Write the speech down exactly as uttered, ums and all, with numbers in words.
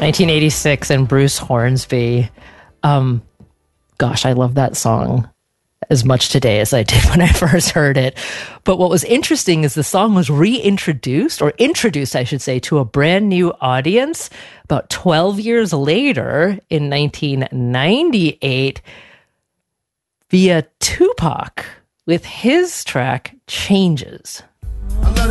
nineteen eighty-six and Bruce Hornsby. Um, gosh, I love that song as much today as I did when I first heard it. But what was interesting is the song was reintroduced, or introduced, I should say, to a brand new audience about twelve years later in nineteen ninety-eight via Tupac with his track Changes.